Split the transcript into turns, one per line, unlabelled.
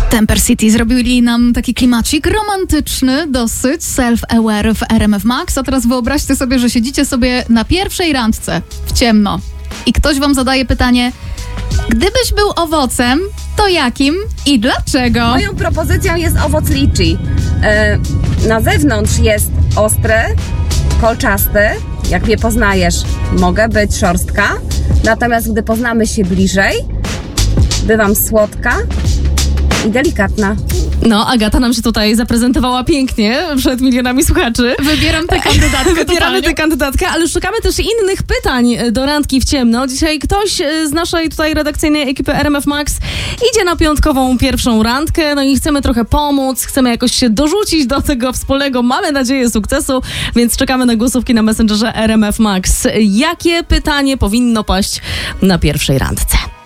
Temper City zrobili nam taki klimacik romantyczny, dosyć self-aware w RMF Max. A teraz wyobraźcie sobie, że siedzicie sobie na pierwszej randce w ciemno i ktoś wam zadaje pytanie: gdybyś był owocem, to jakim i dlaczego?
Moją propozycją jest owoc liczy. Na zewnątrz jest ostry, kolczasty. Jak mnie poznajesz, mogę być szorstka. Natomiast gdy poznamy się bliżej, bywam słodka i delikatna.
No, Agata nam się tutaj zaprezentowała pięknie przed milionami słuchaczy.
Wybieram tę kandydatkę.
Wybieramy tę kandydatkę, ale szukamy też innych pytań do randki w ciemno. Dzisiaj ktoś z naszej tutaj redakcyjnej ekipy RMF Max idzie na piątkową pierwszą randkę, no i chcemy trochę pomóc, chcemy jakoś się dorzucić do tego wspólnego, mamy nadzieję, sukcesu, więc czekamy na głosówki na Messengerze RMF Max. Jakie pytanie powinno paść na pierwszej randce?